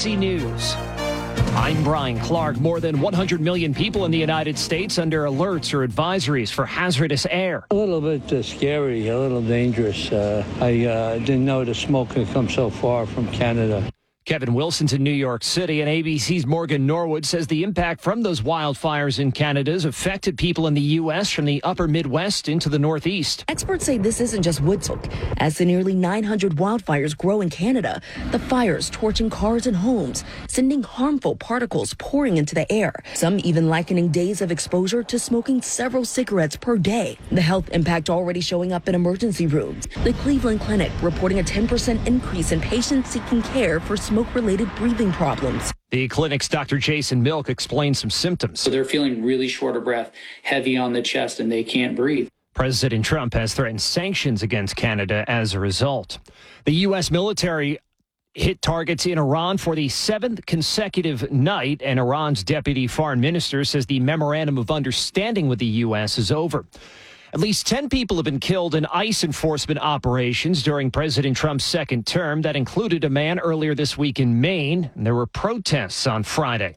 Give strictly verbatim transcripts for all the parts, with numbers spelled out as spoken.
C News. I'm Brian Clark. More than one hundred million people in the United States under alerts or advisories for hazardous air. A little bit uh, scary, a little dangerous. Uh, I uh, didn't know the smoke could come so far from Canada. Kevin Wilson's in New York City, and A B C's Morgan Norwood says the impact from those wildfires in Canada has affected people in the U S from the upper Midwest into the Northeast. Experts say this isn't just wood smoke. As the nearly nine hundred wildfires grow in Canada, the fires torching cars and homes, sending harmful particles pouring into the air. Some even likening days of exposure to smoking several cigarettes per day. The health impact already showing up in emergency rooms. The Cleveland Clinic reporting a ten percent increase in patients seeking care for smoke smoke-related breathing problems. The clinic's Doctor Jason Milk explains some symptoms. So they're feeling really short of breath, heavy on the chest, and they can't breathe. President Trump has threatened sanctions against Canada as a result. The U S military hit targets in Iran for the seventh consecutive night, and Iran's deputy foreign minister says the memorandum of understanding with the U S is over. At least ten people have been killed in ICE enforcement operations during President Trump's second term. That included a man earlier this week in Maine, and there were protests on Friday.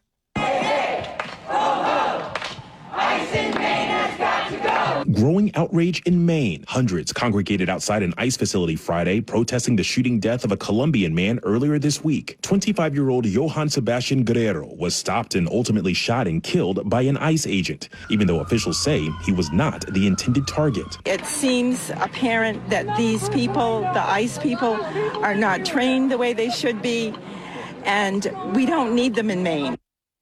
Growing outrage in Maine. Hundreds congregated outside an ICE facility Friday, protesting the shooting death of a Colombian man earlier this week. twenty-five-year-old Johann Sebastian Guerrero was stopped and ultimately shot and killed by an ICE agent, even though officials say he was not the intended target. It seems apparent that these people, the ICE people, are not trained the way they should be, and we don't need them in Maine.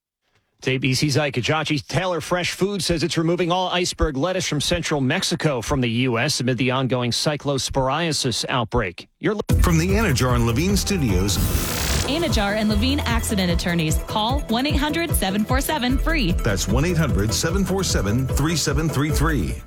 To A B C's Ike Ajachi, Taylor Fresh Food says it's removing all iceberg lettuce from central Mexico from the U S amid the ongoing cyclosporiasis outbreak. You're From the Anajar and Levine Studios. Anajar and Levine Accident Attorneys. Call one eight hundred seven four seven free. That's one eight hundred seven four seven three seven three three.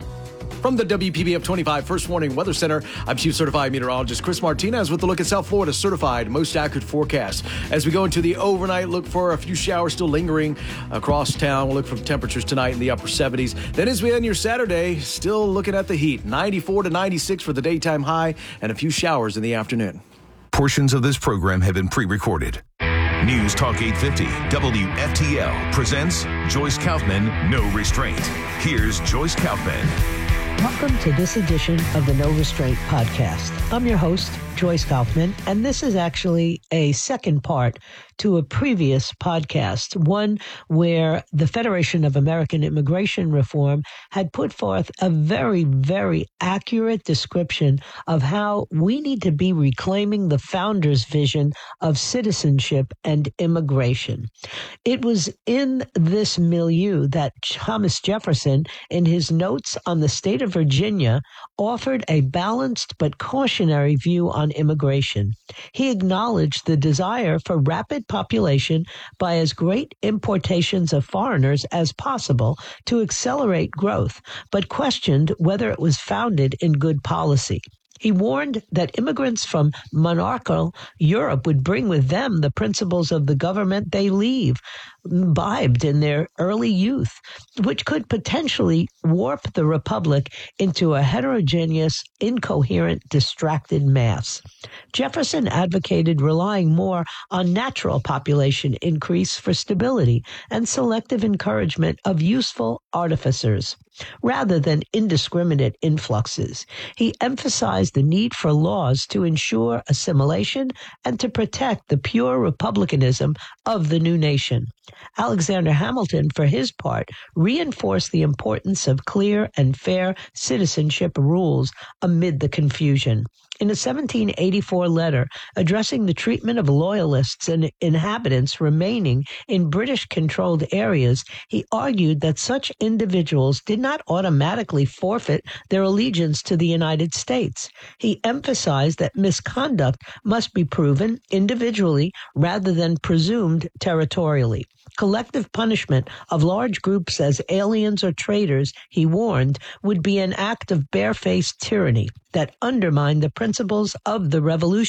From the W P B F twenty-five First Warning Weather Center, I'm Chief Certified Meteorologist Chris Martinez with a look at South Florida's certified most accurate forecast. As we go into the overnight, look for a few showers still lingering across town. We'll look for temperatures tonight in the upper seventies. Then as we end your Saturday, still looking at the heat. ninety-four to ninety-six for the daytime high and a few showers in the afternoon. Portions of this program have been pre-recorded. News Talk eight fifty W F T L presents Joyce Kaufman, No Restraint. Here's Joyce Kaufman. Welcome to this edition of the No Restraint podcast. I'm your host, Joyce Kaufman, and this is actually a second part to a previous podcast, one where the Federation of American Immigration Reform had put forth a very, very accurate description of how we need to be reclaiming the founders' vision of citizenship and immigration. It was in this milieu that Thomas Jefferson, in his notes on the state of Virginia, offered a balanced but cautionary view on immigration. He acknowledged the desire for rapid population by as great importations of foreigners as possible to accelerate growth, but questioned whether it was founded in good policy. He warned that immigrants from monarchical Europe would bring with them the principles of the government they leave, imbibed in their early youth, which could potentially warp the republic into a heterogeneous, incoherent, distracted mass. Jefferson advocated relying more on natural population increase for stability and selective encouragement of useful artificers, rather than indiscriminate influxes. He emphasized the need for laws to ensure assimilation and to protect the pure republicanism of the new nation. Alexander Hamilton, for his part, reinforced the importance of clear and fair citizenship rules amid the confusion. In a seventeen eighty-four letter addressing the treatment of loyalists and inhabitants remaining in British-controlled areas, he argued that such individuals did not automatically forfeit their allegiance to the United States. He emphasized that misconduct must be proven individually rather than presumed territorially. Collective punishment of large groups as aliens or traitors, he warned, would be an act of barefaced tyranny that undermined the principles of the Revolution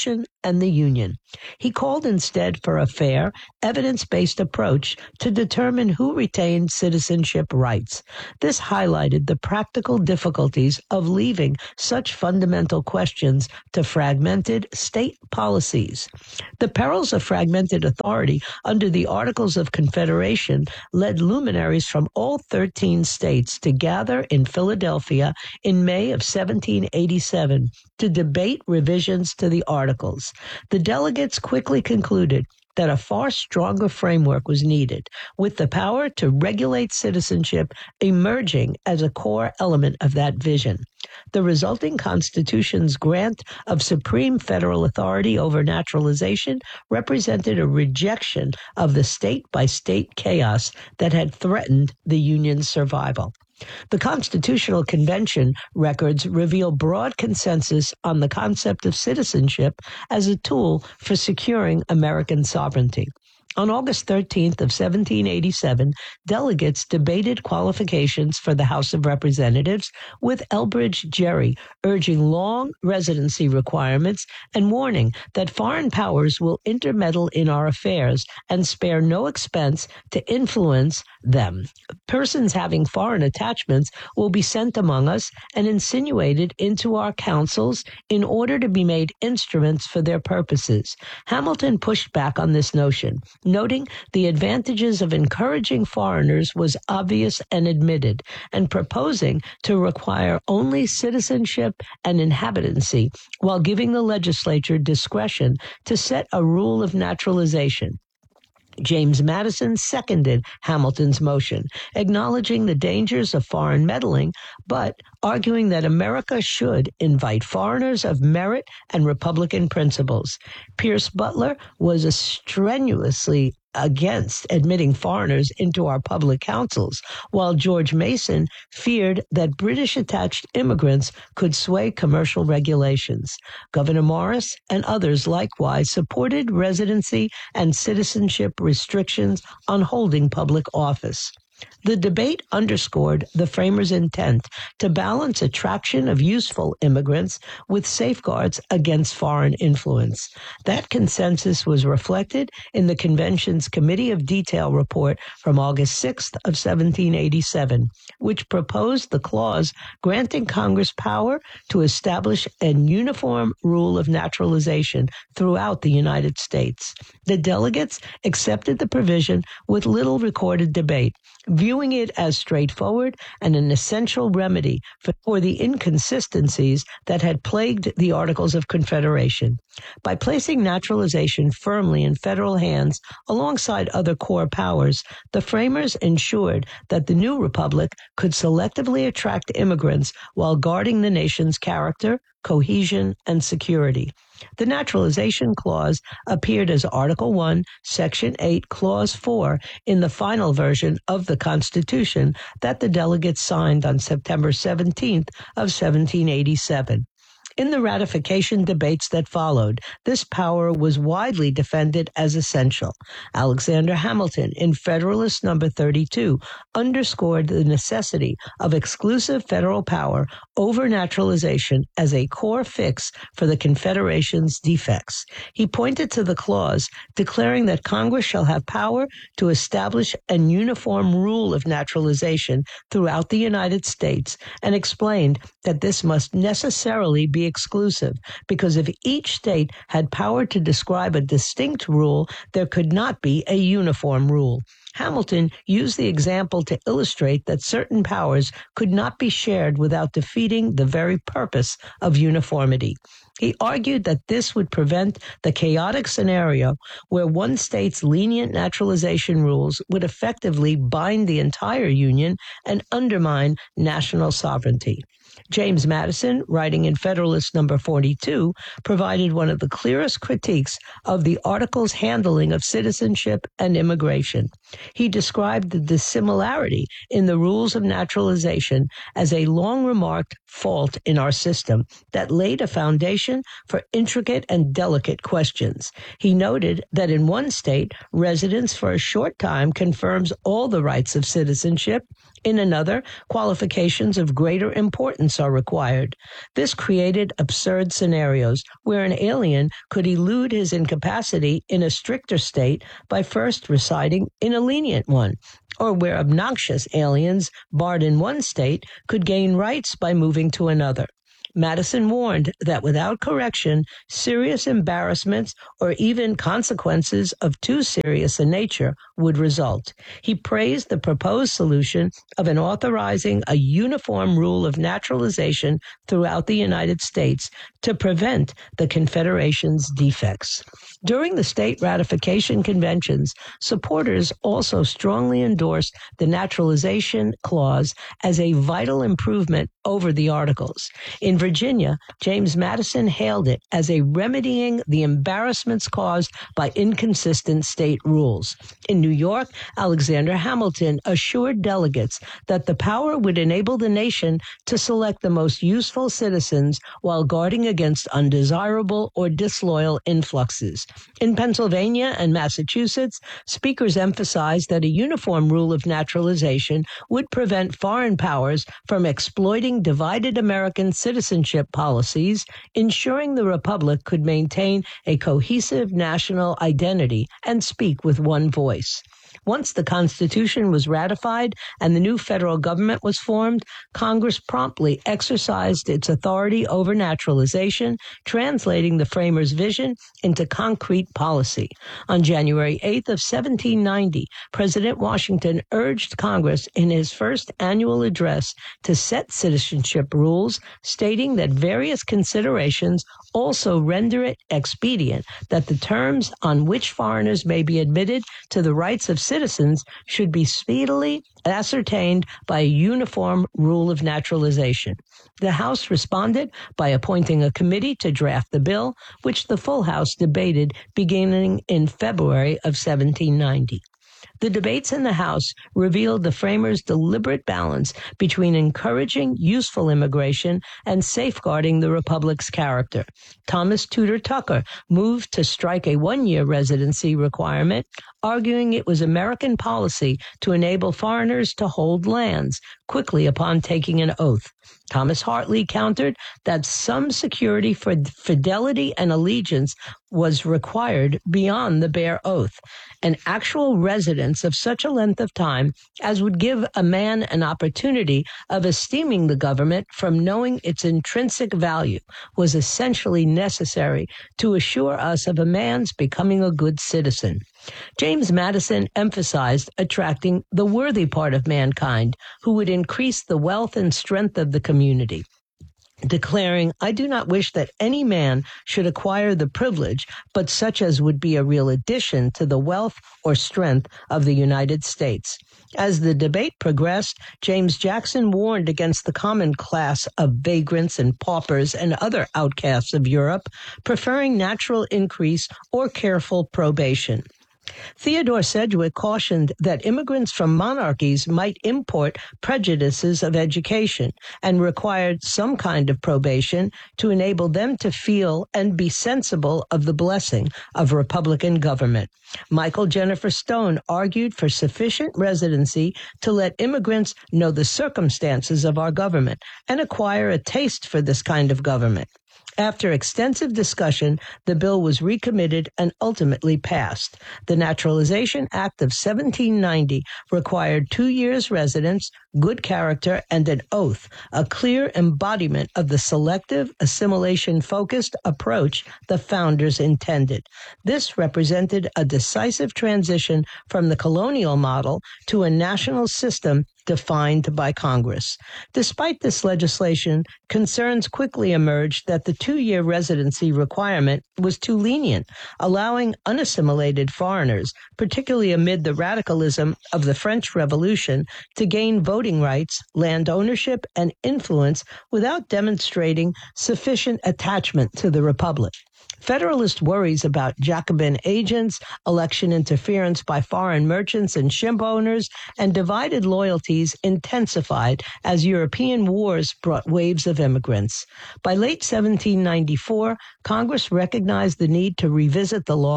and the Union. He called instead for a fair, evidence-based approach to determine who retained citizenship rights. This highlighted the practical difficulties of leaving such fundamental questions to fragmented state policies. The perils of fragmented authority under the Articles of Confederation led luminaries from all thirteen states to gather in Philadelphia in May of seventeen eighty-seven to debate revisions to the Articles. The delegates quickly concluded that a far stronger framework was needed, with the power to regulate citizenship emerging as a core element of that vision. The resulting Constitution's grant of supreme federal authority over naturalization represented a rejection of the state-by-state chaos that had threatened the Union's survival. The Constitutional Convention records reveal broad consensus on the concept of citizenship as a tool for securing American sovereignty. On August thirteenth of seventeen eighty-seven, delegates debated qualifications for the House of Representatives, with Elbridge Gerry urging long residency requirements and warning that foreign powers will intermeddle in our affairs and spare no expense to influence them. Persons having foreign attachments will be sent among us and insinuated into our councils in order to be made instruments for their purposes. Hamilton pushed back on this notion, noting the advantages of encouraging foreigners was obvious and admitted, and proposing to require only citizenship and inhabitancy while giving the legislature discretion to set a rule of naturalization. James Madison seconded Hamilton's motion, acknowledging the dangers of foreign meddling, but arguing that America should invite foreigners of merit and Republican principles. Pierce Butler was strenuously against admitting foreigners into our public councils, while George Mason feared that British-attached immigrants could sway commercial regulations. Governor Morris and others likewise supported residency and citizenship restrictions on holding public office. The debate underscored the framers' intent to balance attraction of useful immigrants with safeguards against foreign influence. That consensus was reflected in the convention's Committee of Detail report from August sixth of seventeen eighty-seven, which proposed the clause granting Congress power to establish an uniform rule of naturalization throughout the United States. The delegates accepted the provision with little recorded debate, viewing it as straightforward and an essential remedy for, for the inconsistencies that had plagued the Articles of Confederation. By placing naturalization firmly in federal hands alongside other core powers, the framers ensured that the new republic could selectively attract immigrants while guarding the nation's character, cohesion, and security. The Naturalization Clause appeared as Article one, Section eight, Clause four in the final version of the Constitution that the delegates signed on September seventeenth of seventeen eighty-seven. In the ratification debates that followed, this power was widely defended as essential. Alexander Hamilton, in Federalist Number thirty-two, underscored the necessity of exclusive federal power over naturalization as a core fix for the Confederation's defects. He pointed to the clause declaring that Congress shall have power to establish an uniform rule of naturalization throughout the United States, and explained that this must necessarily be exclusive, because if each state had power to describe a distinct rule, there could not be a uniform rule. Hamilton used the example to illustrate that certain powers could not be shared without defeating the very purpose of uniformity. He argued that this would prevent the chaotic scenario where one state's lenient naturalization rules would effectively bind the entire Union and undermine national sovereignty. James Madison, writing in Federalist Number forty-two, provided one of the clearest critiques of the Article's handling of citizenship and immigration. He described the dissimilarity in the rules of naturalization as a long-remarked fault in our system that laid a foundation for intricate and delicate questions. He noted that in one state, residence for a short time confirms all the rights of citizenship. In another, qualifications of greater importance are required. This created absurd scenarios where an alien could elude his incapacity in a stricter state by first residing in a lenient one, or where obnoxious aliens barred in one state could gain rights by moving to another. Madison warned that without correction, serious embarrassments or even consequences of too serious a nature would result. He praised the proposed solution of an authorizing a uniform rule of naturalization throughout the United States to prevent the Confederation's defects. During the state ratification conventions, supporters also strongly endorsed the naturalization clause as a vital improvement over the articles. In Virginia, James Madison hailed it as a remedying the embarrassments caused by inconsistent state rules. In New York, Alexander Hamilton assured delegates that the power would enable the nation to select the most useful citizens while guarding against undesirable or disloyal influxes. In Pennsylvania and Massachusetts, speakers emphasized that a uniform rule of naturalization would prevent foreign powers from exploiting divided American citizenship policies, ensuring the Republic could maintain a cohesive national identity and speak with one voice. Once the Constitution was ratified and the new federal government was formed, Congress promptly exercised its authority over naturalization, translating the framers' vision into concrete policy. On January eighth of seventeen ninety, President Washington urged Congress in his first annual address to set citizenship rules, stating that various considerations also render it expedient that the terms on which foreigners may be admitted to the rights of citizens should be speedily ascertained by a uniform rule of naturalization. The House responded by appointing a committee to draft the bill, which the full House debated beginning in February of seventeen ninety. The debates in the House revealed the framers' deliberate balance between encouraging useful immigration and safeguarding the Republic's character. Thomas Tudor Tucker moved to strike a one-year residency requirement, arguing it was American policy to enable foreigners to hold lands quickly upon taking an oath. Thomas Hartley countered that some security for fidelity and allegiance was required beyond the bare oath, an actual residence of such a length of time as would give a man an opportunity of esteeming the government from knowing its intrinsic value was essentially necessary to assure us of a man's becoming a good citizen. James Madison emphasized attracting the worthy part of mankind who would increase the wealth and strength of the community, declaring, "I do not wish that any man should acquire the privilege, but such as would be a real addition to the wealth or strength of the United States." As the debate progressed, James Jackson warned against the common class of vagrants and paupers and other outcasts of Europe, preferring natural increase or careful probation. Theodore Sedgwick cautioned that immigrants from monarchies might import prejudices of education and required some kind of probation to enable them to feel and be sensible of the blessing of Republican government. Michael Jennifer Stone argued for sufficient residency to let immigrants know the circumstances of our government and acquire a taste for this kind of government. After extensive discussion, the bill was recommitted and ultimately passed. The Naturalization Act of seventeen ninety required two years' residence, good character, and an oath, a clear embodiment of the selective, assimilation-focused approach the founders intended. This represented a decisive transition from the colonial model to a national system defined by Congress. Despite this legislation, concerns quickly emerged that the two-year residency requirement was too lenient, allowing unassimilated foreigners, particularly amid the radicalism of the French Revolution, to gain voting rights, land ownership, and influence without demonstrating sufficient attachment to the Republic. Federalist worries about Jacobin agents, election interference by foreign merchants and ship owners, and divided loyalties intensified as European wars brought waves of immigrants. By late seventeen ninety-four, Congress recognized the need to revisit the law,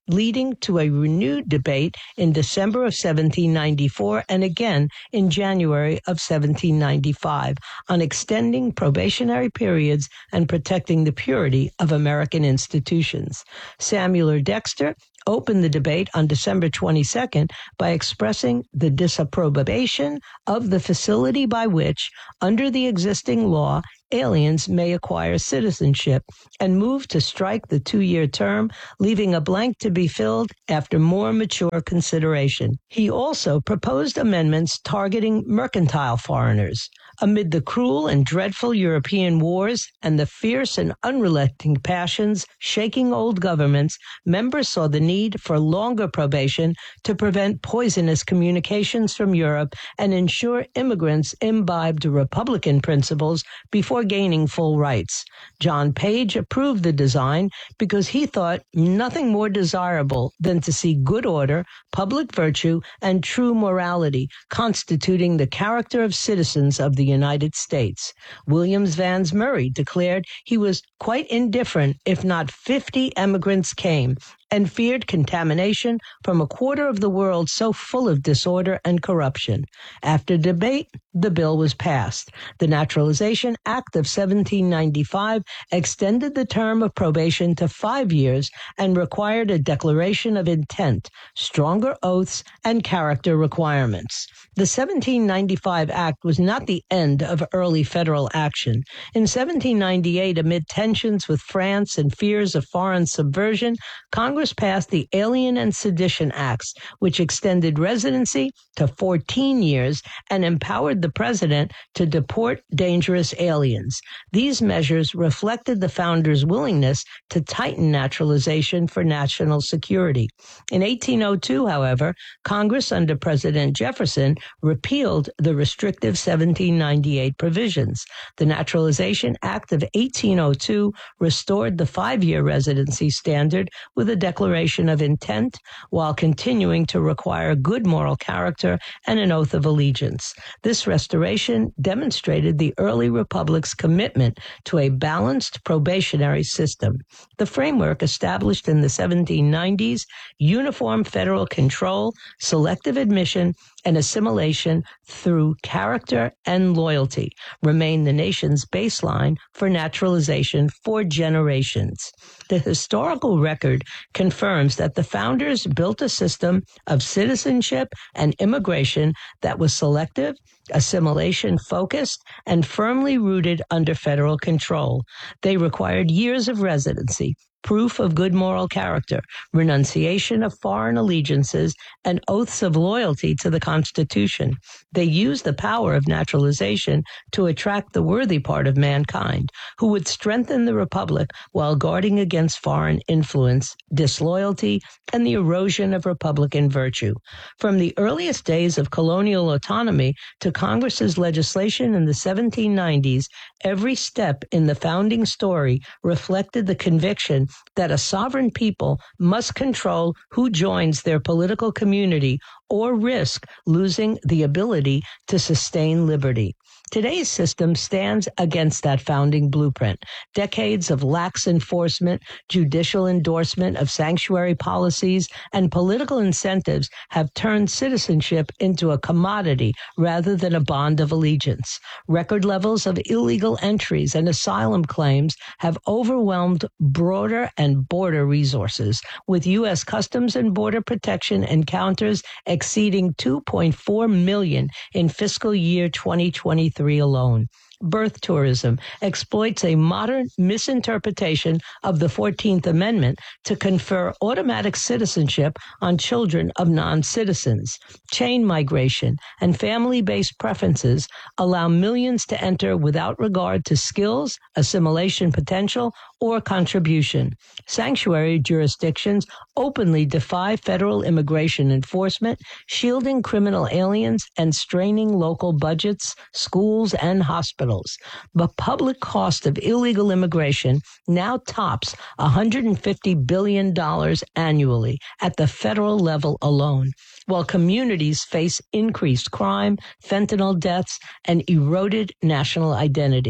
leading to a renewed debate in December of seventeen ninety-four and again in January of seventeen ninety-five on extending probationary periods and protecting the purity of American institutions. Samuel Dexter opened the debate on December twenty-second by expressing the disapprobation of the facility by which, under the existing law, aliens may acquire citizenship, and moved to strike the two-year term, leaving a blank to be filled after more mature consideration. He also proposed amendments targeting mercantile foreigners. Amid the cruel and dreadful European wars and the fierce and unrelenting passions shaking old governments, members saw the need for longer probation to prevent poisonous communications from Europe and ensure immigrants imbibed Republican principles before gaining full rights. John Page approved the design because he thought nothing more desirable than to see good order, public virtue, and true morality constituting the character of citizens of the United States. Williams Vans Murray declared he was quite indifferent if not fifty immigrants came, and feared contamination from a quarter of the world so full of disorder and corruption. After debate, the bill was passed. The Naturalization Act of seventeen ninety-five extended the term of probation to five years and required a declaration of intent, stronger oaths, and character requirements. The seventeen ninety-five Act was not the end of early federal action. In seventeen ninety-eight, amid tensions with France and fears of foreign subversion, Congress passed the Alien and Sedition Acts, which extended residency to fourteen years and empowered the president to deport dangerous aliens. These measures reflected the founders' willingness to tighten naturalization for national security. In eighteen oh two, however, Congress under President Jefferson repealed the restrictive seventeen ninety-eight provisions. The Naturalization Act of eighteen oh two restored the five-year residency standard with a declaration of intent while continuing to require good moral character and an oath of allegiance. This restoration demonstrated the early republic's commitment to a balanced probationary system. The framework established in the seventeen nineties, uniform federal control, selective admission, and assimilation through character and loyalty remain the nation's baseline for naturalization for generations. The historical record confirms that the founders built a system of citizenship and immigration that was selective, assimilation-focused, and firmly rooted under federal control. They required years of residency, proof of good moral character, renunciation of foreign allegiances, and oaths of loyalty to the Constitution. They used the power of naturalization to attract the worthy part of mankind, who would strengthen the Republic while guarding against foreign influence, disloyalty, and the erosion of Republican virtue. From the earliest days of colonial autonomy to Congress's legislation in the seventeen nineties, every step in the founding story reflected the conviction that a sovereign people must control who joins their political community or risk losing the ability to sustain liberty. Today's system stands against that founding blueprint. Decades of lax enforcement, judicial endorsement of sanctuary policies, and political incentives have turned citizenship into a commodity rather than a bond of allegiance. Record levels of illegal entries and asylum claims have overwhelmed broader and border resources, with U S Customs and Border Protection encounters exceeding two point four million in fiscal year twenty twenty-three alone. Birth tourism exploits a modern misinterpretation of the fourteenth Amendment to confer automatic citizenship on children of non-citizens. Chain migration and family-based preferences allow millions to enter without regard to skills, assimilation potential, or contribution. Sanctuary jurisdictions openly defy federal immigration enforcement, shielding criminal aliens and straining local budgets, schools, and hospitals. The public cost of illegal immigration now tops one hundred fifty billion dollars annually at the federal level alone, while communities face increased crime, fentanyl deaths, and eroded national identity.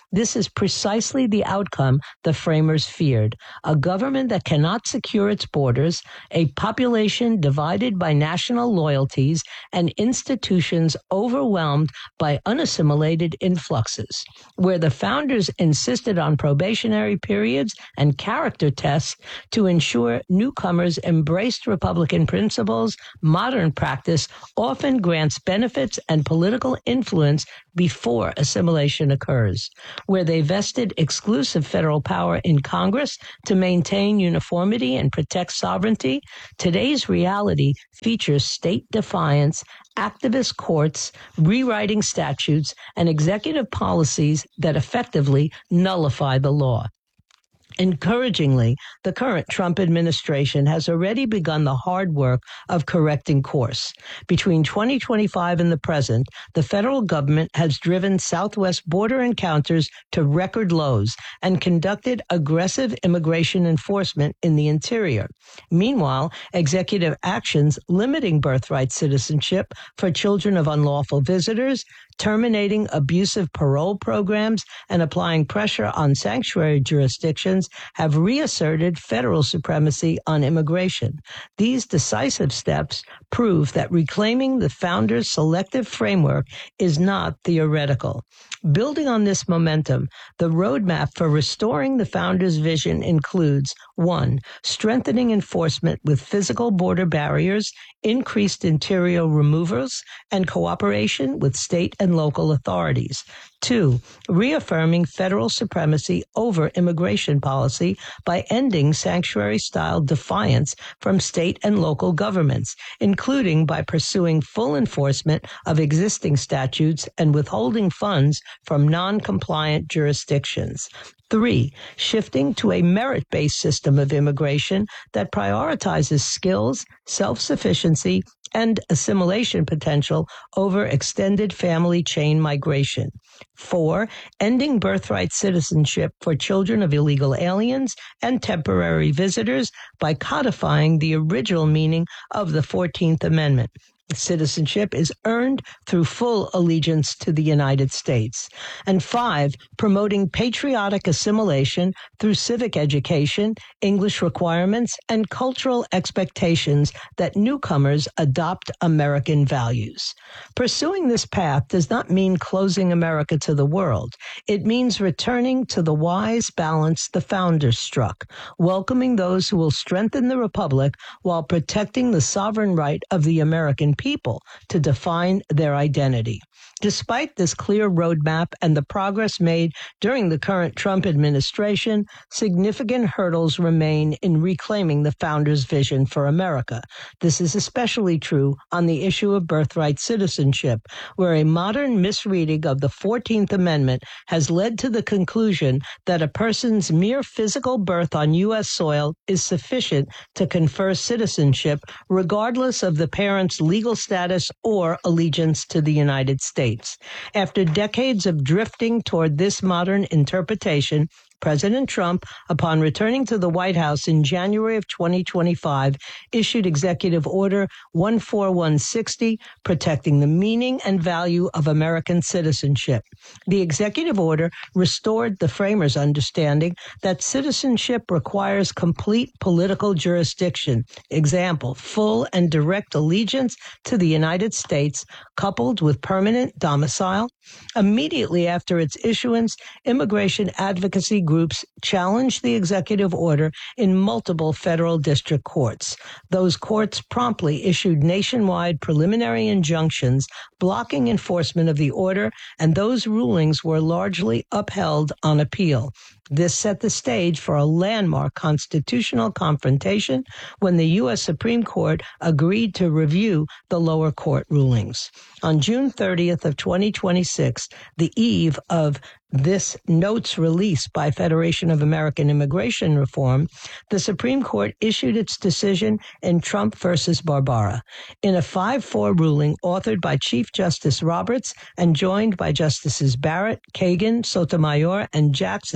This is precisely the outcome the framers feared: a government that cannot secure its borders, a population divided by national loyalties, and institutions overwhelmed by unassimilated influxes. Where the founders insisted on probationary periods and character tests to ensure newcomers embraced Republican principles, modern practice often grants benefits and political influence before assimilation occurs. Where they vested exclusive federal power in Congress to maintain uniformity and protect sovereignty, today's reality features state defiance, activist courts, rewriting statutes, and executive policies that effectively nullify the law. Encouragingly, the current Trump administration has already begun the hard work of correcting course. Between twenty twenty-five and the present, the federal government has driven Southwest border encounters to record lows and conducted aggressive immigration enforcement in the interior. Meanwhile, executive actions limiting birthright citizenship for children of unlawful visitors, terminating abusive parole programs, and applying pressure on sanctuary jurisdictions have reasserted federal supremacy on immigration. These decisive steps prove that reclaiming the founders' selective framework is not theoretical. Building on this momentum, the roadmap for restoring the founders' vision includes: one, strengthening enforcement with physical border barriers, increased interior removals, and cooperation with state and local authorities. Two, reaffirming federal supremacy over immigration policy by ending sanctuary-style defiance from state and local governments, including by pursuing full enforcement of existing statutes and withholding funds from non-compliant jurisdictions. Three, shifting to a merit-based system of immigration that prioritizes skills, self-sufficiency, and assimilation potential over extended family chain migration. Four, ending birthright citizenship for children of illegal aliens and temporary visitors by codifying the original meaning of the fourteenth Amendment. Citizenship is earned through full allegiance to the United States. And five, promoting patriotic assimilation through civic education, English requirements, and cultural expectations that newcomers adopt American values. Pursuing this path does not mean closing America to the world. It means returning to the wise balance the founders struck, welcoming those who will strengthen the republic while protecting the sovereign right of the American people to define their identity. Despite this clear roadmap and the progress made during the current Trump administration, significant hurdles remain in reclaiming the founders' vision for America. This is especially true on the issue of birthright citizenship, where a modern misreading of the fourteenth Amendment has led to the conclusion that a person's mere physical birth on U S soil is sufficient to confer citizenship, regardless of the parent's legal status or allegiance to the United States. After decades of drifting toward this modern interpretation, President Trump, upon returning to the White House in January of twenty twenty-five, issued Executive Order one four one sixty, protecting the meaning and value of American citizenship. The executive order restored the framers' understanding that citizenship requires complete political jurisdiction, example, full and direct allegiance to the United States, coupled with permanent domicile. Immediately after its issuance, immigration advocacy groups challenged the executive order in multiple federal district courts. Those courts promptly issued nationwide preliminary injunctions blocking enforcement of the order, and those rulings were largely upheld on appeal. This set the stage for a landmark constitutional confrontation when the U S Supreme Court agreed to review the lower court rulings. On June thirtieth of twenty twenty-six, the eve of this note's release by Federation of American Immigration Reform, the Supreme Court issued its decision in Trump versus Barbara. In a five four ruling authored by Chief Justice Roberts and joined by Justices Barrett, Kagan, Sotomayor, and Jackson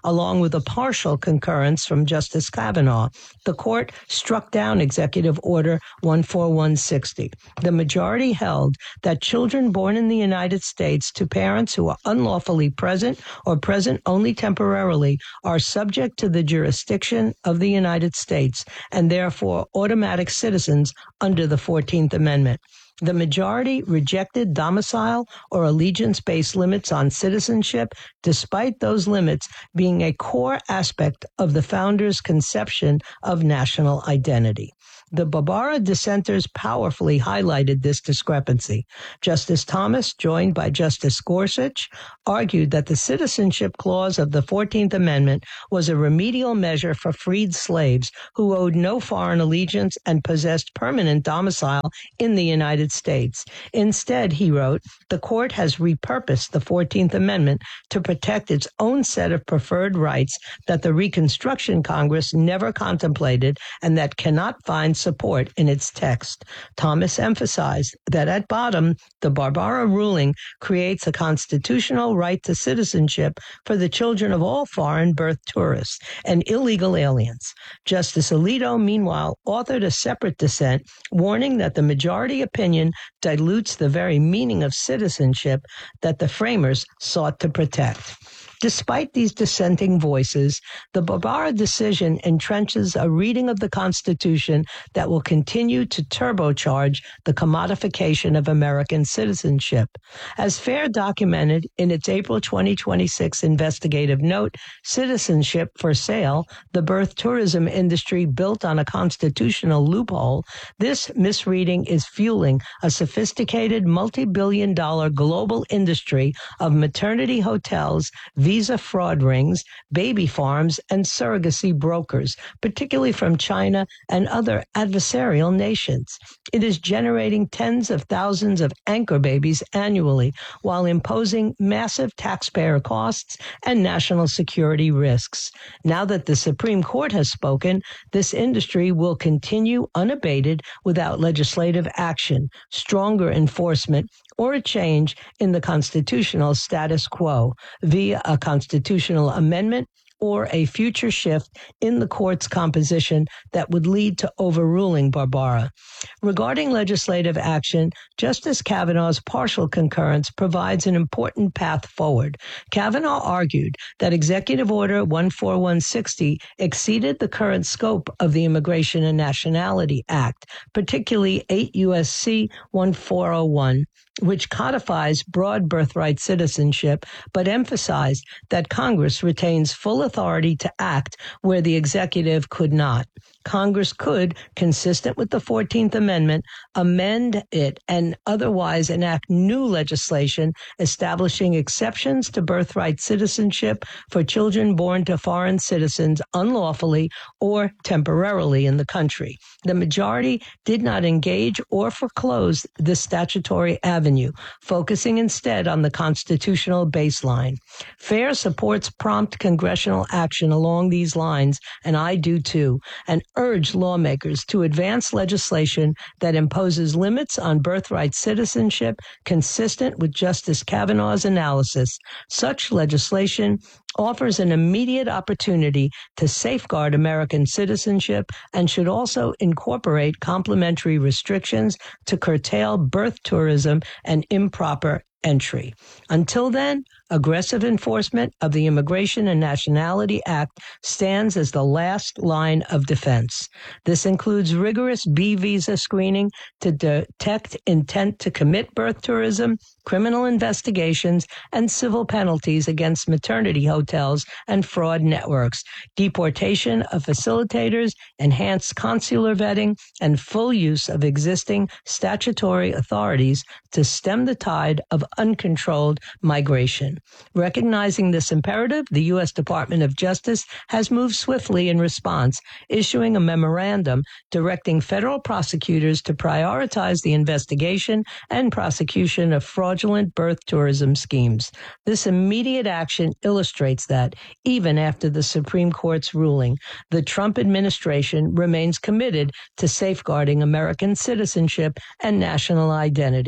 along with a partial concurrence from Justice Kavanaugh, the court struck down Executive Order one forty-one sixty. The majority held that children born in the United States to parents who are unlawfully present or present only temporarily are subject to the jurisdiction of the United States and therefore automatic citizens under the fourteenth Amendment. The majority rejected domicile or allegiance-based limits on citizenship, despite those limits being a core aspect of the founders' conception of national identity. The Barbara dissenters powerfully highlighted this discrepancy. Justice Thomas, joined by Justice Gorsuch, argued that the citizenship clause of the fourteenth Amendment was a remedial measure for freed slaves who owed no foreign allegiance and possessed permanent domicile in the United States. Instead, he wrote, the court has repurposed the fourteenth Amendment to protect its own set of preferred rights that the Reconstruction Congress never contemplated and that cannot find support in its text. Thomas emphasized that at bottom, the Barbara ruling creates a constitutional right to citizenship for the children of all foreign birth tourists and illegal aliens. Justice Alito, meanwhile, authored a separate dissent, warning that the majority opinion dilutes the very meaning of citizenship that the framers sought to protect. Despite these dissenting voices, the Barbara decision entrenches a reading of the Constitution that will continue to turbocharge the commodification of American citizenship. As FAIR documented in its April twenty twenty-six investigative note, Citizenship for Sale, the birth tourism industry built on a constitutional loophole, this misreading is fueling a sophisticated multi-billion dollar global industry of maternity hotels, visa fraud rings, baby farms, and surrogacy brokers, particularly from China and other adversarial nations. It is generating tens of thousands of anchor babies annually while imposing massive taxpayer costs and national security risks. Now that the Supreme Court has spoken, this industry will continue unabated without legislative action, stronger enforcement, or a change in the constitutional status quo via a constitutional amendment or a future shift in the court's composition that would lead to overruling Barbara. Regarding legislative action, Justice Kavanaugh's partial concurrence provides an important path forward. Kavanaugh argued that Executive Order one forty-one sixty exceeded the current scope of the Immigration and Nationality Act, particularly eight U S C fourteen oh one, which codifies broad birthright citizenship, but emphasized that Congress retains full authority to act where the executive could not. Congress could, consistent with the fourteenth Amendment, amend it and otherwise enact new legislation establishing exceptions to birthright citizenship for children born to foreign citizens unlawfully or temporarily in the country. The majority did not engage or foreclose this statutory avenue, focusing instead on the constitutional baseline. FAIR supports prompt congressional action along these lines, and I do too, and urge lawmakers to advance legislation that imposes limits on birthright citizenship consistent with Justice Kavanaugh's analysis. Such legislation offers an immediate opportunity to safeguard American citizenship and should also incorporate complementary restrictions to curtail birth tourism and improper entry. Until then, aggressive enforcement of the Immigration and Nationality Act stands as the last line of defense. This includes rigorous B visa screening to detect intent to commit birth tourism, criminal investigations, and civil penalties against maternity hotels and fraud networks, deportation of facilitators, enhanced consular vetting, and full use of existing statutory authorities to stem the tide of uncontrolled migration. Recognizing this imperative, the U S Department of Justice has moved swiftly in response, issuing a memorandum directing federal prosecutors to prioritize the investigation and prosecution of fraudulent birth tourism schemes. This immediate action illustrates that, even after the Supreme Court's ruling, the Trump administration remains committed to safeguarding American citizenship and national identity.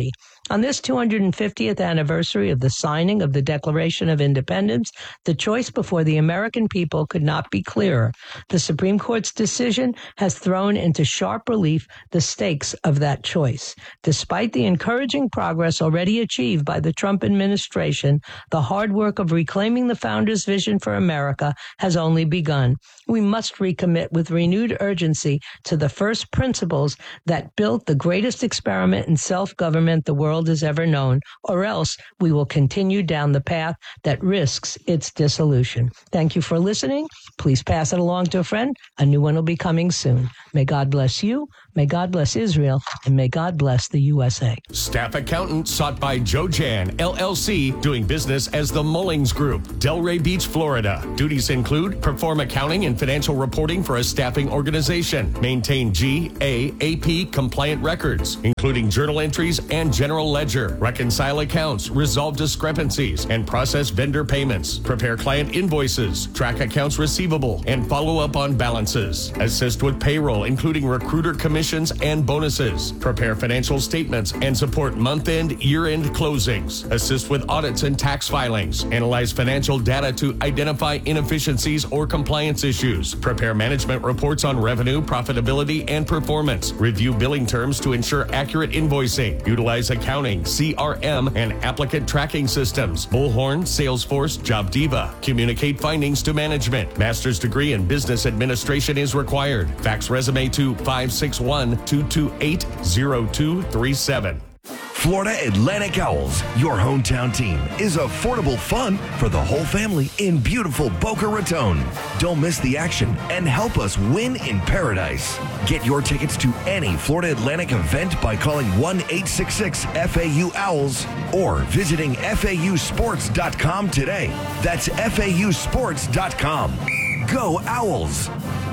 On this two hundred fiftieth anniversary of the signing of the Declaration of Independence, the choice before the American people could not be clearer. The Supreme Court's decision has thrown into sharp relief the stakes of that choice. Despite the encouraging progress already achieved by the Trump administration, the hard work of reclaiming the founders' vision for America has only begun. We must recommit with renewed urgency to the first principles that built the greatest experiment in self-government the world has ever known, or else we will continue down the path that risks its dissolution. Thank you for listening. Please pass it along to a friend. A new one will be coming soon. May God bless you, may God bless Israel, and may God bless the U S A. Staff accountant sought by Joe Jan, L L C, doing business as the Mullings Group, Delray Beach, Florida. Duties include perform accounting and financial reporting for a staffing organization, maintain G, A, A P compliant records, including journal entries and general ledger, reconcile accounts, resolve discrepancies, and process vendor payments, prepare client invoices, track accounts receivable, and follow up on balances, assist with payroll, including recruiter commissions and bonuses, prepare financial statements and support month-end, year-end closings, assist with audits and tax filings, analyze financial data to identify inefficiencies or compliance issues, prepare management reports on revenue, profitability, and performance, review billing terms to ensure accurate invoicing, utilize accounting, C R M, and applicant tracking systems, Bullhorn, Salesforce, JobDiva, communicate findings to management. Master's degree in business administration is required. Fax resume to five six one, two two eight, zero two three seven. Florida Atlantic Owls, your hometown team, is affordable fun for the whole family in beautiful Boca Raton. Don't miss the action and help us win in paradise. Get your tickets to any Florida Atlantic event by calling one eight six six F A U Owls or visiting F A U sports dot com today. That's F A U sports dot com. Go Owls!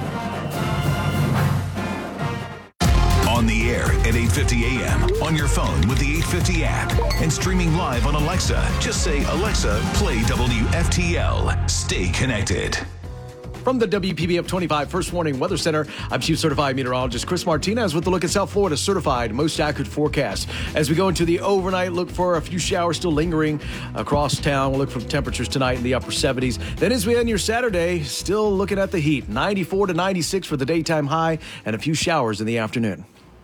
On the air at eight fifty a m, on your phone with the eight fifty app, and streaming live on Alexa. Just say, Alexa, play W F T L. Stay connected. From the W P B F twenty-five First Warning Weather Center, I'm Chief Certified Meteorologist Chris Martinez with the look at South Florida's certified most accurate forecast. As we go into the overnight, look for a few showers still lingering across town. We'll look for temperatures tonight in the upper seventies. Then as we end your Saturday, still looking at the heat. ninety-four to ninety-six for the daytime high and a few showers in the afternoon.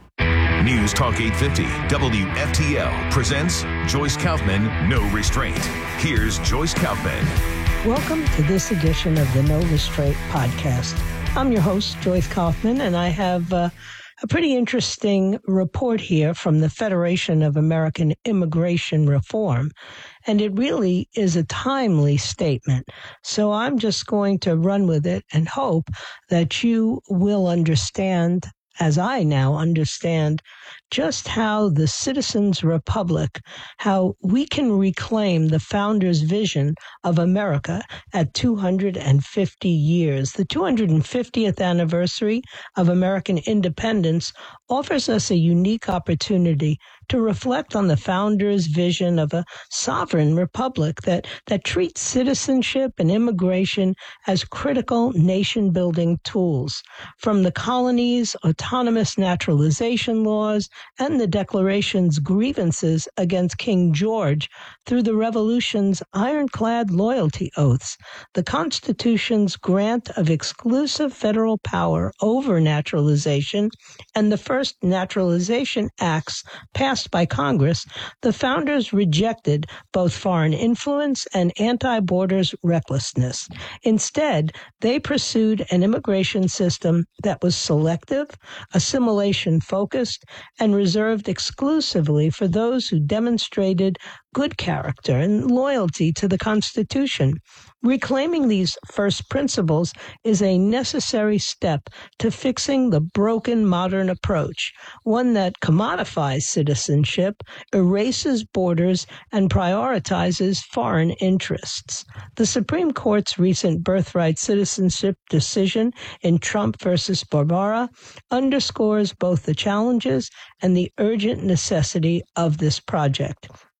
News Talk eight fifty W F T L presents Joyce Kaufman, No Restraint. Here's Joyce Kaufman. Welcome to this edition of the No Restraint podcast. I'm your host, Joyce Kaufman, and I have uh, a pretty interesting report here from the Federation of American Immigration Reform, and it really is a timely statement. So I'm just going to run with it and hope that you will understand, as I now understand, just how the Citizens Republic, how we can reclaim the founders' vision of America at two hundred fifty years. The two hundred fiftieth anniversary of American independence offers us a unique opportunity to reflect on the founders' vision of a sovereign republic that, that treats citizenship and immigration as critical nation-building tools. From the colonies' autonomous naturalization laws and the Declaration's grievances against King George through the Revolution's ironclad loyalty oaths, the Constitution's grant of exclusive federal power over naturalization, and the first naturalization acts passed by Congress, the founders rejected both foreign influence and anti-borders recklessness. Instead, they pursued an immigration system that was selective, assimilation-focused, and reserved exclusively for those who demonstrated good character and loyalty to the Constitution. Reclaiming these first principles is a necessary step to fixing the broken modern approach, one that commodifies citizenship, erases borders, and prioritizes foreign interests. The Supreme Court's recent birthright citizenship decision in Trump versus Barbara underscores both the challenges and the urgent necessity of this project.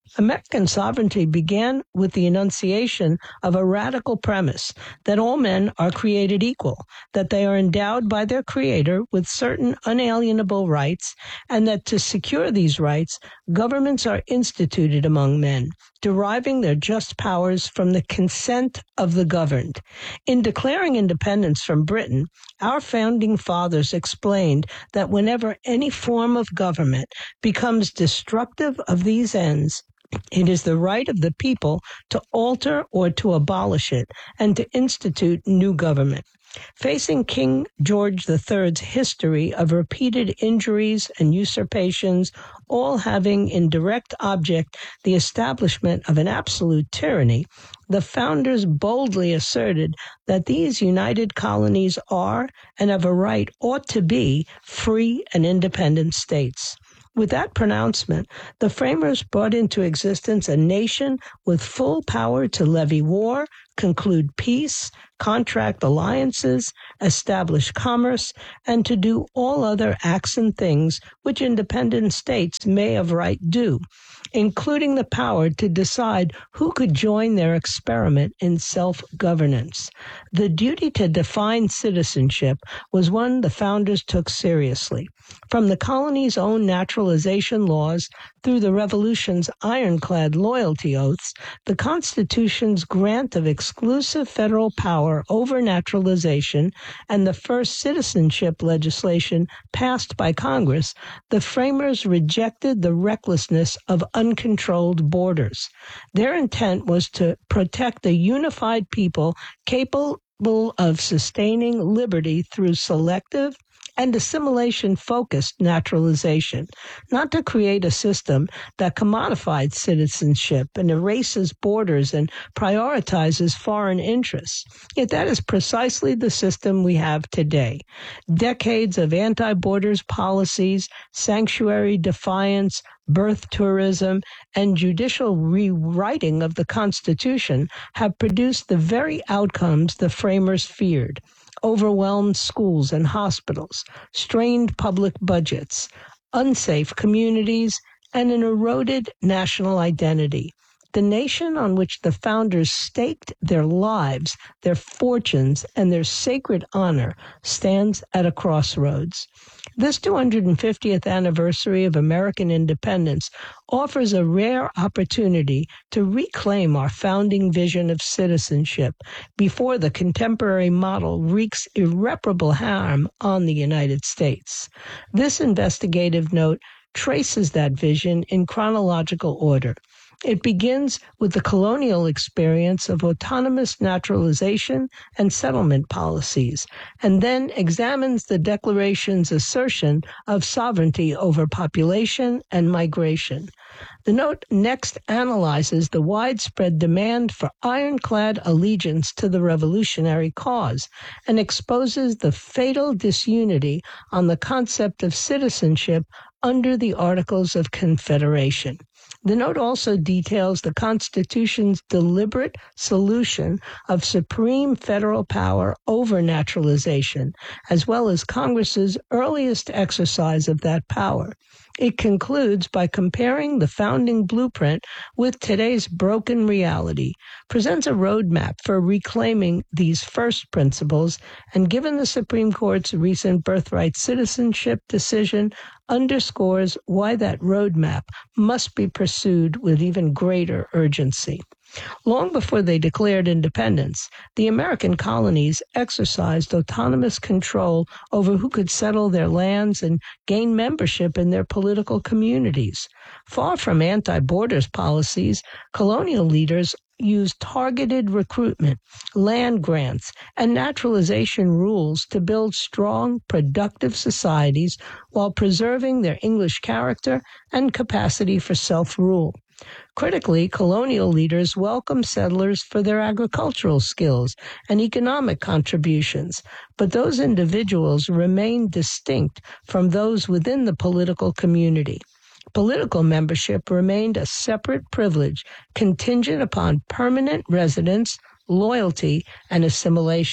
American sovereignty began with the enunciation of a radical premise that all men are created equal, that they are endowed by their Creator with certain unalienable rights, and that to secure these rights, governments are instituted among men, deriving their just powers from the consent of the governed. In declaring independence from Britain, our founding fathers explained that whenever any form of government becomes destructive of these ends, it is the right of the people to alter or to abolish it and to institute new government. Facing King George the Third's history of repeated injuries and usurpations, all having in direct object the establishment of an absolute tyranny, the founders boldly asserted that these united colonies are, and of a right ought to be, free and independent states. With that pronouncement, the framers brought into existence a nation with full power to levy war, conclude peace, contract alliances, establish commerce, and to do all other acts and things which independent states may of right do, including the power to decide who could join their experiment in self-governance. The duty to define citizenship was one the founders took seriously. From the colony's own naturalization laws through the Revolution's ironclad loyalty oaths, the Constitution's grant of exclusive federal power over naturalization, and the first citizenship legislation passed by Congress, the framers rejected the recklessness of uncontrolled borders. Their intent was to protect a unified people capable of sustaining liberty through selective and assimilation-focused naturalization, not to create a system that commodified citizenship and erases borders and prioritizes foreign interests. Yet that is precisely the system we have today. Decades of anti-borders policies, sanctuary defiance, birth tourism, and judicial rewriting of the Constitution have produced the very outcomes the framers feared: overwhelmed schools and hospitals, strained public budgets, unsafe communities, and an eroded national identity. The nation on which the founders staked their lives, their fortunes, and their sacred honor stands at a crossroads. This two hundred fiftieth anniversary of American independence offers a rare opportunity to reclaim our founding vision of citizenship before the contemporary model wreaks irreparable harm on the United States. This investigative note traces that vision in chronological order. It begins with the colonial experience of autonomous naturalization and settlement policies, and then examines the Declaration's assertion of sovereignty over population and migration. The note next analyzes the widespread demand for ironclad allegiance to the revolutionary cause and exposes the fatal disunity on the concept of citizenship under the Articles of Confederation. The note also details the Constitution's deliberate solution of supreme federal power over naturalization, as well as Congress's earliest exercise of that power. It concludes by comparing the founding blueprint with today's broken reality, presents a roadmap for reclaiming these first principles, and given the Supreme Court's recent birthright citizenship decision, underscores why that roadmap must be pursued with even greater urgency. Long before they declared independence, the American colonies exercised autonomous control over who could settle their lands and gain membership in their political communities. Far from anti-borders policies, colonial leaders used targeted recruitment, land grants, and naturalization rules to build strong, productive societies while preserving their English character and capacity for self-rule. Critically, colonial leaders welcomed settlers for their agricultural skills and economic contributions, but those individuals remained distinct from those within the political community. Political membership remained a separate privilege contingent upon permanent residence, loyalty, and assimilation.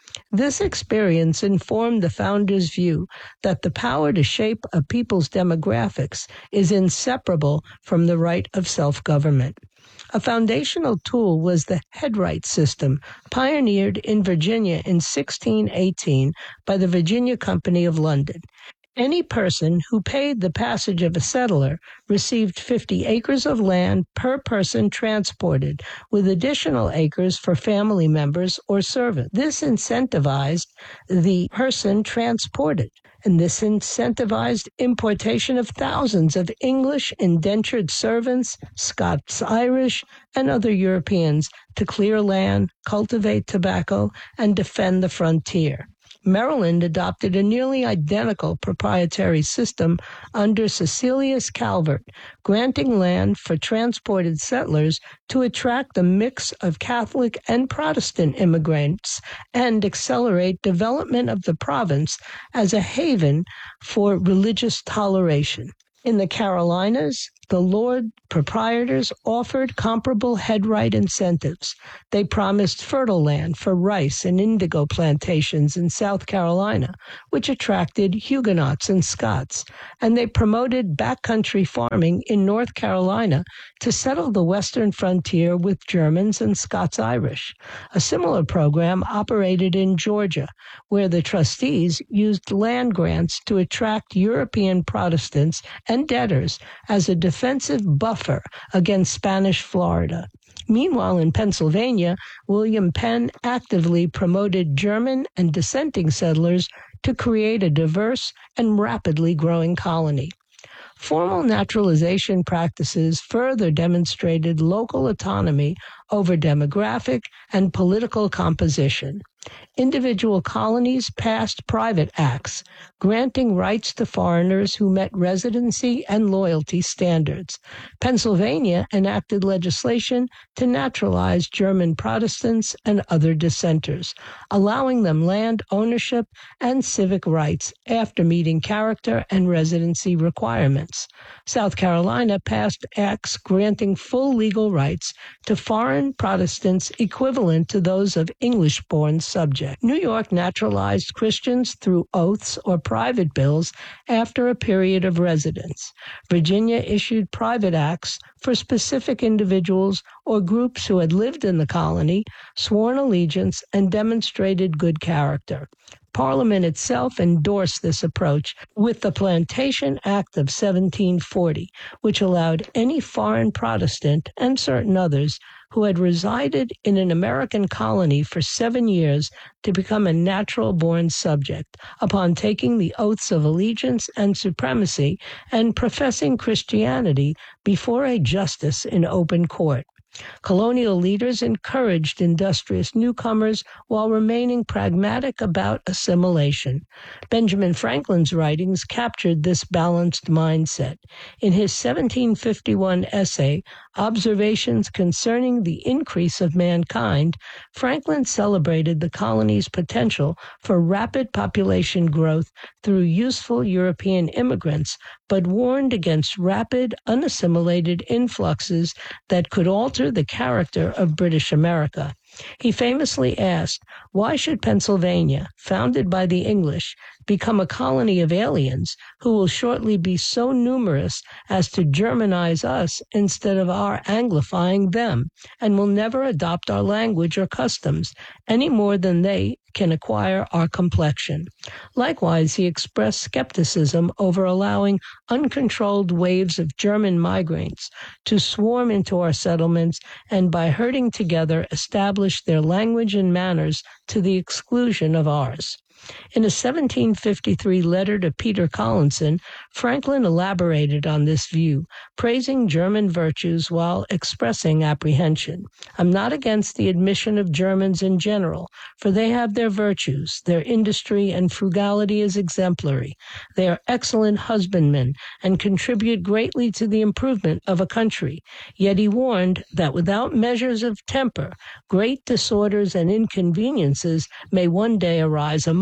This experience informed the founders' view that the power to shape a people's demographics is inseparable from the right of self-government. A foundational tool was the headright system, pioneered in Virginia in sixteen eighteen by the Virginia Company of London. Any person who paid the passage of a settler received fifty acres of land per person transported, with additional acres for family members or servants. This incentivized the person transported, and this incentivized importation of thousands of English indentured servants, Scots-Irish, and other Europeans to clear land, cultivate tobacco, and defend the frontier. Maryland adopted a nearly identical proprietary system under Cecilius Calvert, granting land for transported settlers to attract a mix of Catholic and Protestant immigrants and accelerate development of the province as a haven for religious toleration. In the Carolinas, the Lord proprietors offered comparable headright incentives. They promised fertile land for rice and indigo plantations in South Carolina, which attracted Huguenots and Scots, and they promoted backcountry farming in North Carolina to settle the western frontier with Germans and Scots-Irish. A similar program operated in Georgia, where the trustees used land grants to attract European Protestants and debtors as a defensive buffer against Spanish Florida. Meanwhile, in Pennsylvania, William Penn actively promoted German and dissenting settlers to create a diverse and rapidly growing colony. Formal naturalization practices further demonstrated local autonomy over demographic and political composition. Individual colonies passed private acts, granting rights to foreigners who met residency and loyalty standards. Pennsylvania enacted legislation to naturalize German Protestants and other dissenters, allowing them land ownership and civic rights after meeting character and residency requirements. South Carolina passed acts granting full legal rights to foreign Protestants equivalent to those of English-born subjects. New York naturalized Christians through oaths or private bills after a period of residence. Virginia issued private acts for specific individuals or groups who had lived in the colony, sworn allegiance, and demonstrated good character. Parliament itself endorsed this approach with the Plantation Act of seventeen forty, which allowed any foreign Protestant and certain others who had resided in an American colony for seven years to become a natural-born subject upon taking the oaths of allegiance and supremacy and professing Christianity before a justice in open court. Colonial leaders encouraged industrious newcomers while remaining pragmatic about assimilation. Benjamin Franklin's writings captured this balanced mindset. In his seventeen fifty-one essay, Observations Concerning the Increase of Mankind, Franklin celebrated the colony's potential for rapid population growth through useful European immigrants, but warned against rapid, unassimilated influxes that could alter the character of British America. He famously asked, why should Pennsylvania, founded by the English, become a colony of aliens who will shortly be so numerous as to Germanize us instead of our Anglifying them, and will never adopt our language or customs any more than they can acquire our complexion. Likewise, he expressed skepticism over allowing uncontrolled waves of German migrants to swarm into our settlements and by herding together establish their language and manners to the exclusion of ours. In a seventeen fifty-three letter to Peter Collinson, Franklin elaborated on this view, praising German virtues while expressing apprehension. I'm not against the admission of Germans in general, for they have their virtues. Their industry and frugality is exemplary. They are excellent husbandmen and contribute greatly to the improvement of a country. Yet he warned that without measures of temper, great disorders and inconveniences may one day arise among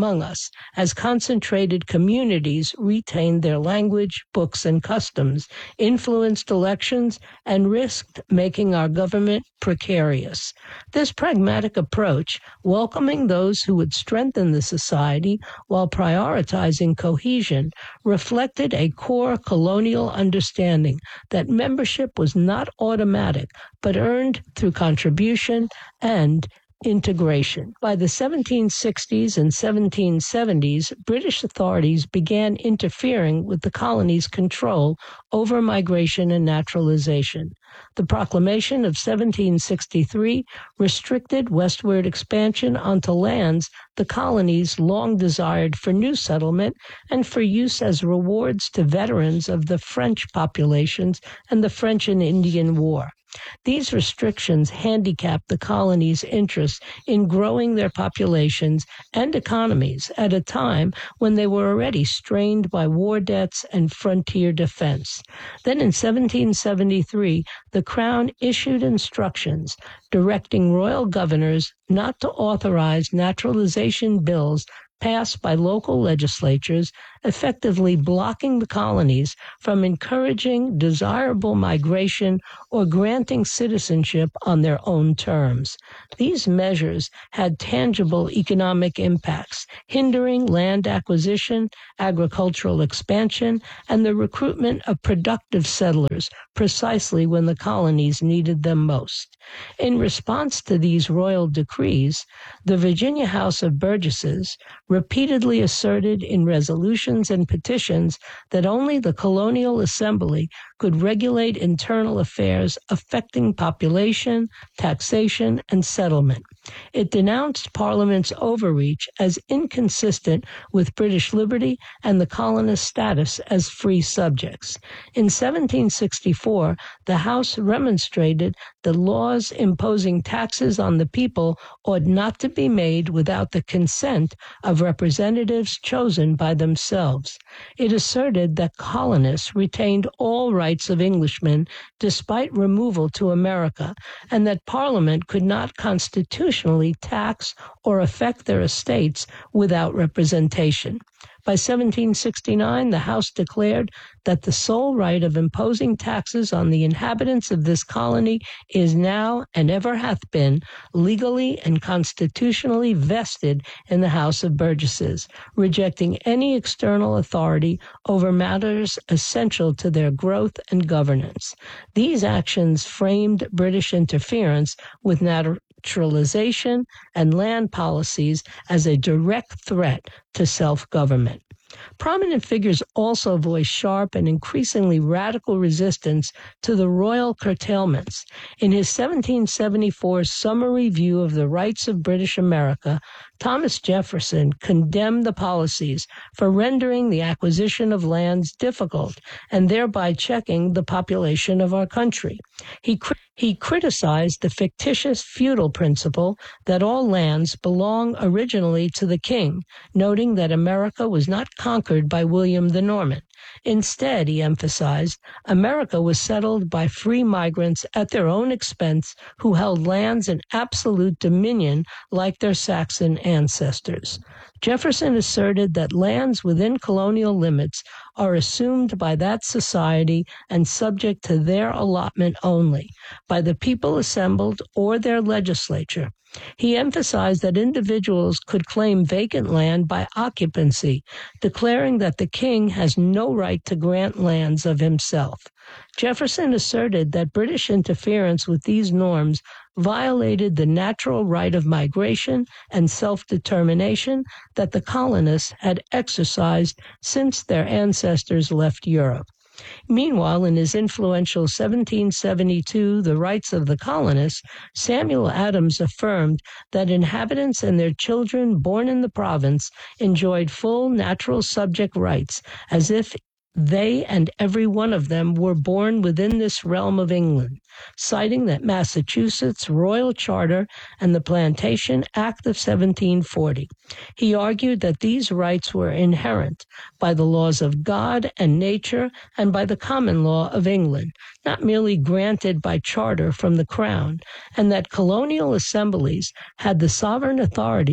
among us, as concentrated communities retained their language, books, and customs, influenced elections, and risked making our government precarious. This pragmatic approach, welcoming those who would strengthen the society while prioritizing cohesion, reflected a core colonial understanding that membership was not automatic, but earned through contribution and integration. By the seventeen sixties and seventeen seventies, British authorities began interfering with the colony's control over migration and naturalization. The Proclamation of seventeen sixty-three restricted westward expansion onto lands the colonies long desired for new settlement and for use as rewards to veterans of the French populations and the French and Indian War. These restrictions handicapped the colonies' interest in growing their populations and economies at a time when they were already strained by war debts and frontier defense. Then in seventeen seventy-three, the Crown issued instructions directing royal governors not to authorize naturalization bills passed by local legislatures, effectively blocking the colonies from encouraging desirable migration or granting citizenship on their own terms. These measures had tangible economic impacts, hindering land acquisition, agricultural expansion, and the recruitment of productive settlers precisely when the colonies needed them most. In response to these royal decrees, the Virginia House of Burgesses repeatedly asserted in resolutions and petitions that only the colonial assembly could regulate internal affairs affecting population, taxation, and settlement. It denounced Parliament's overreach as inconsistent with British liberty and the colonists' status as free subjects. In seventeen sixty-four, the House remonstrated that laws imposing taxes on the people ought not to be made without the consent of representatives chosen by themselves. It asserted that colonists retained all rights of Englishmen despite removal to America, and that Parliament could not constitutionally tax or affect their estates without representation. By seventeen sixty-nine, the House declared that the sole right of imposing taxes on the inhabitants of this colony is now, and ever hath been, legally and constitutionally vested in the House of Burgesses, rejecting any external authority over matters essential to their growth and governance. These actions framed British interference with naturalization and land policies as a direct threat to self-government. Prominent figures also voiced sharp and increasingly radical resistance to the royal curtailments. In his seventeen seventy-four Summary View of the Rights of British America, Thomas Jefferson condemned the policies for rendering the acquisition of lands difficult and thereby checking the population of our country. He cri- He criticized the fictitious feudal principle that all lands belong originally to the king, noting that America was not conquered by William the Norman. Instead, he emphasized, America was settled by free migrants at their own expense who held lands in absolute dominion like their Saxon ancestors. Jefferson asserted that lands within colonial limits are assumed by that society and subject to their allotment only, by the people assembled or their legislature. He emphasized that individuals could claim vacant land by occupancy, declaring that the king has no right to grant lands of himself. Jefferson asserted that British interference with these norms violated the natural right of migration and self-determination that the colonists had exercised since their ancestors left Europe. Meanwhile, in his influential seventeen seventy-two The Rights of the Colonists, Samuel Adams affirmed that inhabitants and their children born in the province enjoyed full natural subject rights, as if they and every one of them were born within this realm of England, citing that Massachusetts Royal Charter and the Plantation Act of seventeen forty. He argued that these rights were inherent by the laws of God and nature and by the common law of England, not merely granted by charter from the Crown, and that colonial assemblies had the sovereign authority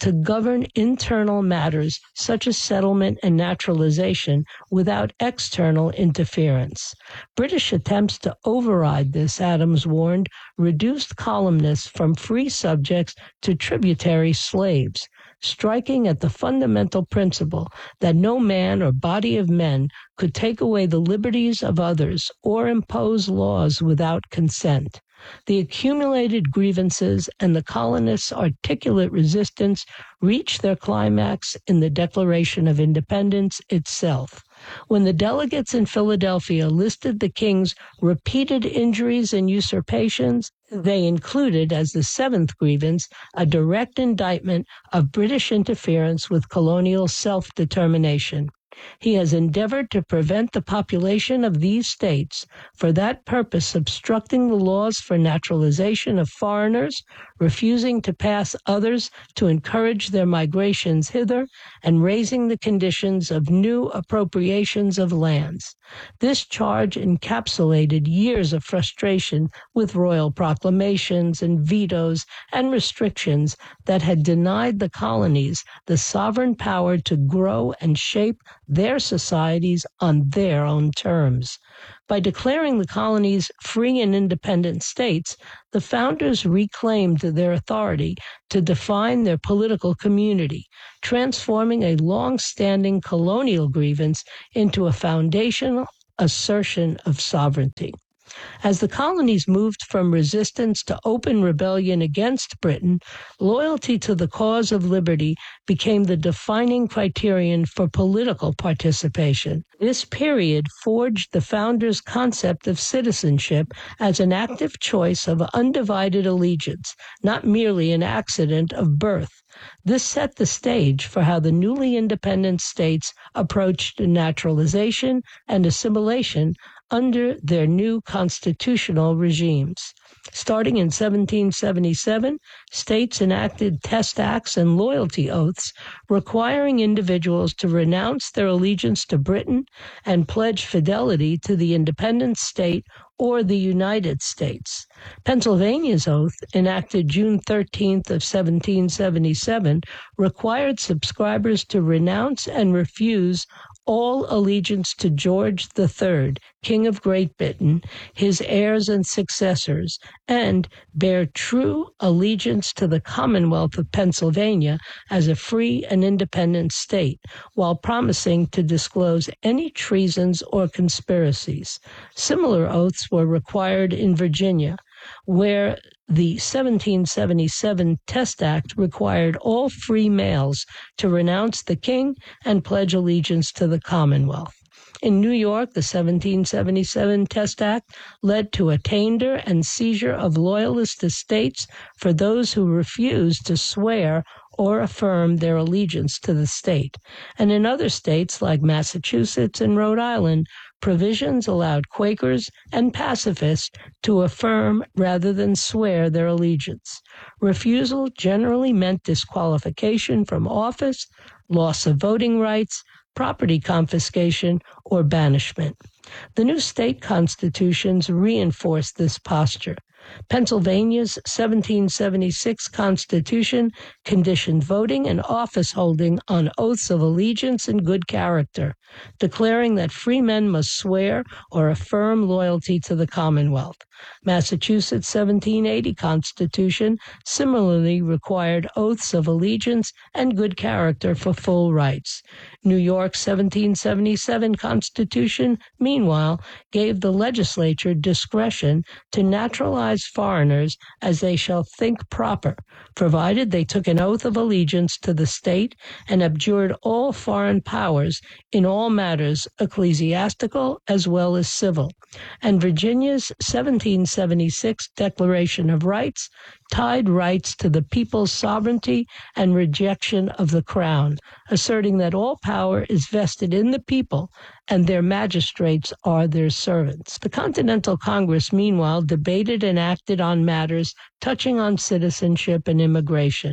to govern internal matters such as settlement and naturalization without external interference. British attempts to override this, Adams warned, reduced colonists from free subjects to tributary slaves, striking at the fundamental principle that no man or body of men could take away the liberties of others or impose laws without consent. The accumulated grievances and the colonists' articulate resistance reached their climax in the Declaration of Independence itself. When the delegates in Philadelphia listed the king's repeated injuries and usurpations, they included, as the seventh grievance, a direct indictment of British interference with colonial self-determination. He has endeavored to prevent the population of these states, for that purpose obstructing the laws for naturalization of foreigners, refusing to pass others to encourage their migrations hither, and raising the conditions of new appropriations of lands. This charge encapsulated years of frustration with royal proclamations and vetoes and restrictions that had denied the colonies the sovereign power to grow and shape their societies on their own terms. By declaring the colonies free and independent states, the founders reclaimed their authority to define their political community, transforming a long-standing colonial grievance into a foundational assertion of sovereignty. As the colonies moved from resistance to open rebellion against Britain, loyalty to the cause of liberty became the defining criterion for political participation. This period forged the founders' concept of citizenship as an active choice of undivided allegiance, not merely an accident of birth. This set the stage for how the newly independent states approached naturalization and assimilation under their new constitutional regimes. Starting in seventeen seventy-seven, states enacted test acts and loyalty oaths requiring individuals to renounce their allegiance to Britain and pledge fidelity to the independent state or the United States. Pennsylvania's oath, enacted June thirteenth of seventeen seventy-seven, required subscribers to renounce and refuse all allegiance to George the Third, King of Great Britain, his heirs and successors, and bear true allegiance to the Commonwealth of Pennsylvania as a free and independent state, while promising to disclose any treasons or conspiracies. Similar oaths were required in Virginia, where the seventeen seventy-seven Test Act required all free males to renounce the king and pledge allegiance to the Commonwealth. In New York, the seventeen seventy-seven Test Act led to attainder and seizure of loyalist estates for those who refused to swear or affirm their allegiance to the state. And in other states like Massachusetts and Rhode Island, provisions allowed Quakers and pacifists to affirm rather than swear their allegiance. Refusal generally meant disqualification from office, loss of voting rights, property confiscation, or banishment. The new state constitutions reinforced this posture. Pennsylvania's seventeen seventy-six Constitution conditioned voting and office holding on oaths of allegiance and good character, declaring that free men must swear or affirm loyalty to the Commonwealth. Massachusetts' seventeen eighty Constitution similarly required oaths of allegiance and good character for full rights. New York's seventeen seventy-seven Constitution, meanwhile, gave the legislature discretion to naturalize foreigners as they shall think proper, provided they took an oath of allegiance to the state and abjured all foreign powers in all matters ecclesiastical as well as civil. And Virginia's seventeen seventy-six Declaration of Rights tied rights to the people's sovereignty and rejection of the crown, asserting that all power is vested in the people and their magistrates are their servants. The Continental Congress, meanwhile, debated and acted on matters touching on citizenship and immigration.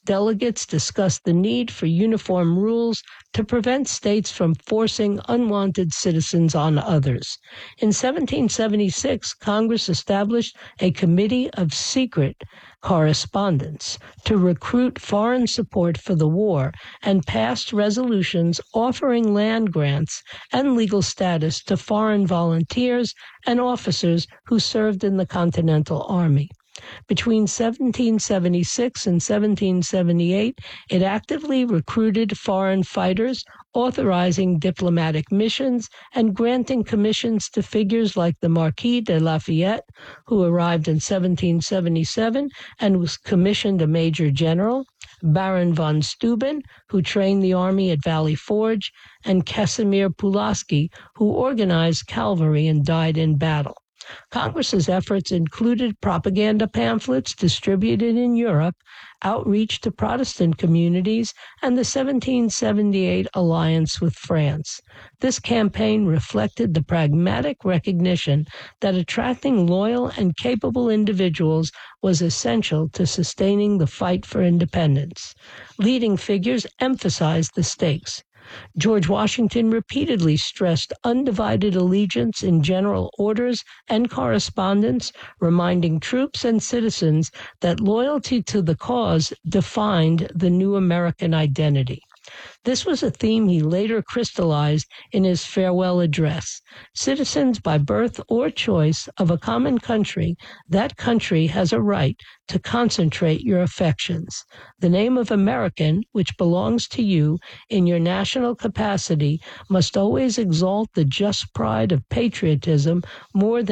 delegates discussed the need for uniform rules to prevent states from forcing unwanted citizens on others. In seventeen seventy-six, Congress established a committee of secret correspondence to recruit foreign support for the war and passed resolutions offering land grants and legal status to foreign volunteers and officers who served in the Continental Army. Between seventeen seventy-six and seventeen seventy-eight, it actively recruited foreign fighters, authorizing diplomatic missions and granting commissions to figures like the Marquis de Lafayette, who arrived in seventeen seventy-seven and was commissioned a major general, Baron von Steuben, who trained the army at Valley Forge, and Casimir Pulaski, who organized cavalry and died in battle. Congress's efforts included propaganda pamphlets distributed in Europe, outreach to Protestant communities, and the seventeen seventy-eight alliance with France. This campaign reflected the pragmatic recognition that attracting loyal and capable individuals was essential to sustaining the fight for independence. Leading figures emphasized the stakes. George Washington repeatedly stressed undivided allegiance in general orders and correspondence, reminding troops and citizens that loyalty to the cause defined the new American identity. This was a theme he later crystallized in his farewell address. Citizens by birth or choice of a common country, that country has a right to concentrate your affections. The name of American, which belongs to you in your national capacity, must always exalt the just pride of patriotism more than